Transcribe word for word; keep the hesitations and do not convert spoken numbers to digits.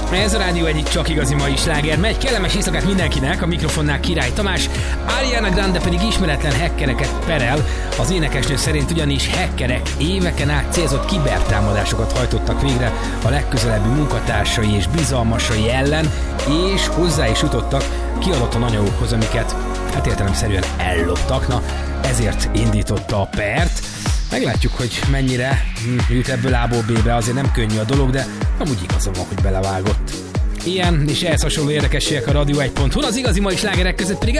Ez a rádió egyik csak igazi mai sláger. Megy, kellemes éjszakát mindenkinek, a mikrofonnál Király Tamás, Ariana Grande pedig ismeretlen hackereket perel. Az énekesnő szerint ugyanis hackerek éveken át célzott kibertámadásokat hajtottak végre a legközelebbi munkatársai és bizalmasai ellen, és hozzá is jutottak kiadottan anyagokhoz, amiket hát értelemszerűen elloptak. Na, ezért indította a pert. Meglátjuk, hogy mennyire jut ebből A-ból B-be, azért nem könnyű a dolog, de amúgy igazam van, hogy belevágott. Ilyen és ehhez hasonló érdekességek a radio egy pont hu, az igazi mai slágerek között pedig